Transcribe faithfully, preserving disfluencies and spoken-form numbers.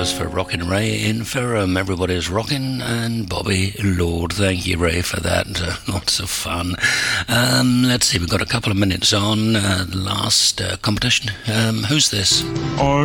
was for Rockin' Ray in Ferrum. Everybody's rocking, and Bobby Lord. Thank you, Ray, for that. Uh, lots of fun. Um, let's see, we've got a couple of minutes on. Uh, last uh, competition. Um, who's this? I